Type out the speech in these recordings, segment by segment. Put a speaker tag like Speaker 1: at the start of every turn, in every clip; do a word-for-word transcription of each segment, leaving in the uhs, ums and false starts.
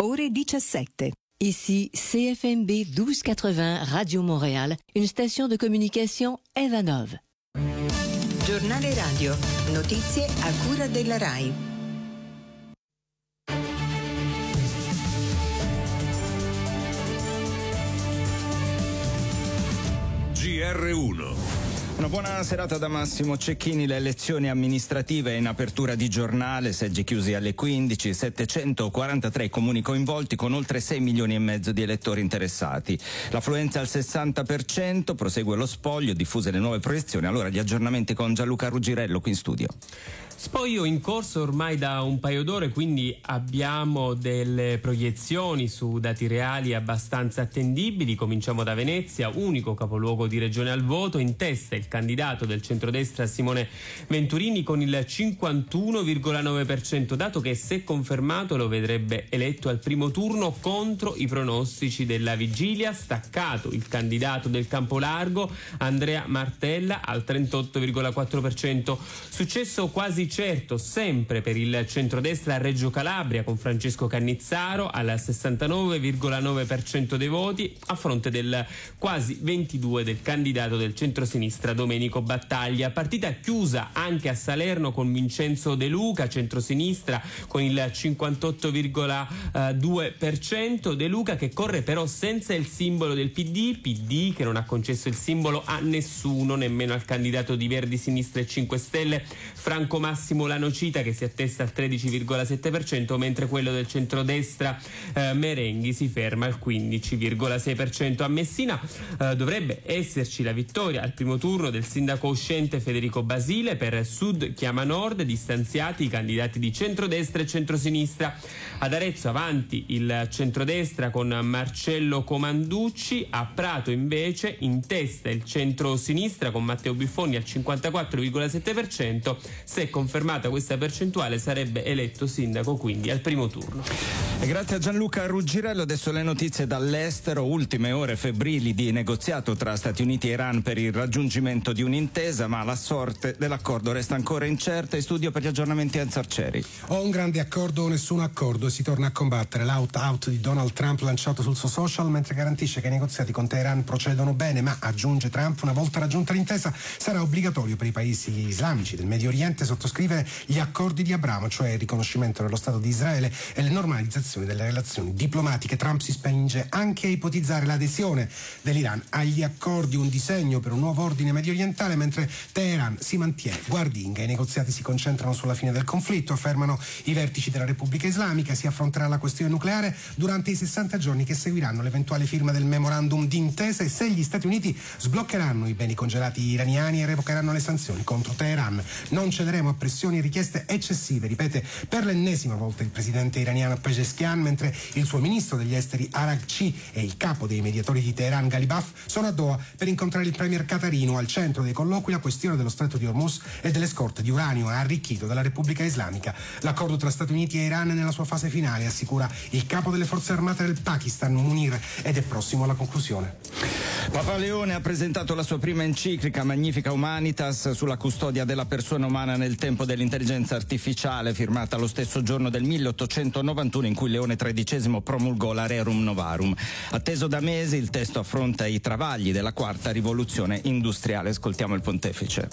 Speaker 1: ore diciassette.
Speaker 2: Ici C F M B douze quatre-vingts Radio Montréal, une station de communication Evanov.
Speaker 1: Giornale radio, notizie a cura della RAI.
Speaker 3: G R uno.
Speaker 4: Una buona serata da Massimo Cecchini. Le elezioni amministrative in apertura di giornale, seggi chiusi alle quindici, settecentoquarantatré comuni coinvolti con oltre sei milioni e mezzo di elettori interessati. L'affluenza al sessanta per cento, prosegue lo spoglio, diffuse le nuove proiezioni. Allora gli aggiornamenti con Gianluca Ruggirello qui in studio.
Speaker 5: Spoglio in corso ormai da un paio d'ore, quindi abbiamo delle proiezioni su dati reali abbastanza attendibili. Cominciamo da Venezia, unico capoluogo di regione al voto. In testa il candidato del centrodestra Simone Venturini con il cinquantuno virgola nove per cento, dato che se confermato lo vedrebbe eletto al primo turno contro i pronostici della vigilia. Staccato il candidato del Campolargo Andrea Martella al trentotto virgola quattro per cento. Successo quasi certo sempre per il centrodestra a Reggio Calabria con Francesco Cannizzaro al sessantanove virgola nove per cento dei voti, a fronte del quasi ventidue del candidato del centrosinistra Domenico Battaglia. Partita chiusa anche a Salerno con Vincenzo De Luca, centrosinistra, con il cinquantotto virgola due per cento. De Luca che corre però senza il simbolo del P D, P D che non ha concesso il simbolo a nessuno, nemmeno al candidato di Verdi, Sinistra e cinque Stelle Franco Massimo Lanocita, che si attesta al tredici virgola sette per cento, mentre quello del centrodestra eh, Merenghi si ferma al quindici virgola sei per cento. A Messina eh, dovrebbe esserci la vittoria al primo turno del sindaco uscente Federico Basile. Per Sud chiama Nord, distanziati i candidati di centrodestra e centrosinistra. Ad Arezzo avanti il centrodestra con Marcello Comanducci. A Prato invece in testa il centrosinistra con Matteo Biffoni al cinquantaquattro virgola sette per cento. Se confermata questa percentuale sarebbe eletto sindaco quindi al primo turno.
Speaker 4: E grazie a Gianluca Ruggirello. Adesso le notizie dall'estero. Ultime ore febbrili di negoziato tra Stati Uniti e Iran per il raggiungimento di un'intesa, ma la sorte dell'accordo resta ancora incerta. In studio per gli aggiornamenti Enzo Arcieri.
Speaker 6: O un grande accordo o nessun accordo, e si torna a combattere l'out-out di Donald Trump lanciato sul suo social, mentre garantisce che i negoziati con Teheran procedono bene, ma aggiunge Trump, una volta raggiunta l'intesa sarà obbligatorio per i paesi islamici del Medio Oriente sottoscrivere gli accordi di Abramo, cioè il riconoscimento dello Stato di Israele e le normalizzazioni delle relazioni diplomatiche. Trump si spinge anche a ipotizzare l'adesione dell'Iran agli accordi, un disegno per un nuovo ordine medio orientale, mentre Teheran si mantiene guardinga. I negoziati si concentrano sulla fine del conflitto, affermano i vertici della Repubblica Islamica. Si affronterà la questione nucleare durante i sessanta giorni che seguiranno l'eventuale firma del memorandum d'intesa, e se gli Stati Uniti sbloccheranno i beni congelati iraniani e revocheranno le sanzioni contro Teheran. Non cederemo a pressioni e richieste eccessive, ripete per l'ennesima volta il presidente iraniano Pezeshkian, mentre il suo ministro degli esteri Araghchi e il capo dei mediatori di Teheran Ghalibaf sono a Doha per incontrare il premier qatarino. Al centro dei colloqui la questione dello stretto di Hormuz e delle scorte di uranio arricchito dalla Repubblica Islamica. L'accordo tra Stati Uniti e Iran è nella sua fase finale, assicura il capo delle forze armate del Pakistan Munir, ed è prossimo alla conclusione.
Speaker 4: Papa Leone ha presentato la sua prima enciclica Magnifica Humanitas sulla custodia della persona umana nel tempo dell'intelligenza artificiale, firmata lo stesso giorno del milleottocentonovantuno in cui Leone tredicesimo promulgò la Rerum Novarum. Atteso da mesi, il testo affronta i travagli della quarta rivoluzione industriale. Ascoltiamo il pontefice.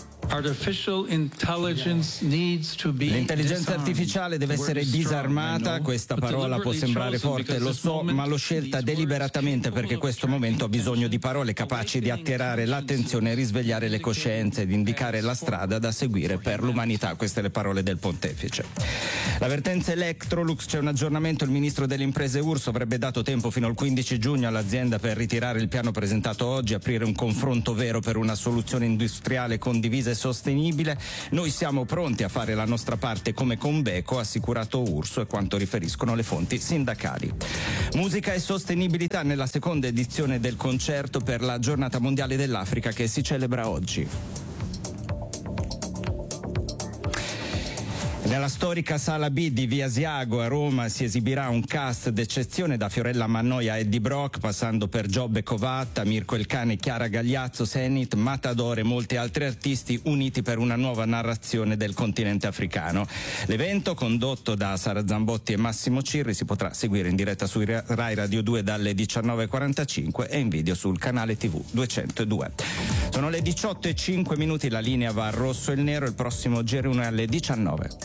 Speaker 4: L'intelligenza artificiale deve essere disarmata. Questa parola può sembrare forte, lo so, ma l'ho scelta deliberatamente perché questo momento ha bisogno di parole capaci di attirare l'attenzione e risvegliare le coscienze ed indicare la strada da seguire per l'umanità. Queste le parole del pontefice. L'avvertenza Electrolux, c'è un aggiornamento. Il ministro delle imprese Urso avrebbe dato tempo fino al quindici giugno all'azienda per ritirare il piano presentato oggi, aprire un confronto vero per una soluzione industriale condivisa e sostenibile. Noi siamo pronti a fare la nostra parte come Conbeco, ha assicurato Urso, e quanto riferiscono le fonti sindacali. Musica e sostenibilità nella seconda edizione del concerto per la Giornata Mondiale dell'Africa che si celebra oggi. Nella storica sala B di Via Asiago a Roma si esibirà un cast d'eccezione da Fiorella Mannoia e Eddie Brock, passando per Giobbe Covatta, Mirko Il Cane, Chiara Gagliazzo, Senit, Matador e molti altri artisti uniti per una nuova narrazione del continente africano. L'evento, condotto da Sara Zambotti e Massimo Cirri, si potrà seguire in diretta su Rai Radio due dalle diciannove e quarantacinque e in video sul canale tivù duecentodue. Sono le diciotto e cinque minuti, la linea va al rosso e il nero, il prossimo G R uno è alle diciannove.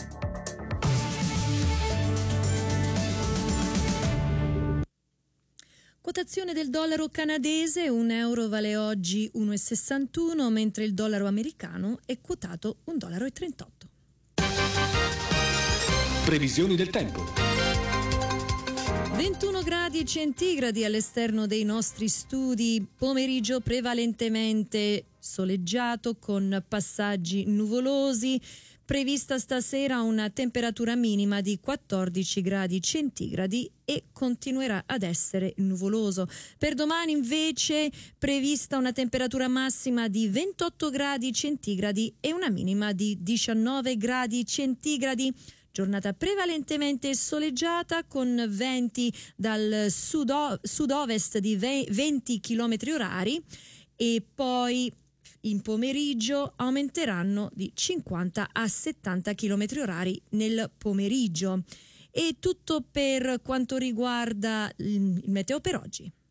Speaker 7: Quotazione del dollaro canadese, un euro vale oggi uno virgola sessantuno, mentre il dollaro americano è quotato un dollaro e trentotto.
Speaker 8: Previsioni del tempo.
Speaker 7: ventuno gradi centigradi all'esterno dei nostri studi, pomeriggio prevalentemente soleggiato con passaggi nuvolosi. Prevista stasera una temperatura minima di quattordici gradi centigradi e continuerà ad essere nuvoloso. Per domani invece prevista una temperatura massima di ventotto gradi centigradi e una minima di diciannove gradi centigradi. Giornata prevalentemente soleggiata con venti dal sudo- sud-ovest di venti chilometri orari e poi in pomeriggio aumenteranno di cinquanta a settanta chilometri orari nel pomeriggio. E tutto per quanto riguarda il meteo per oggi.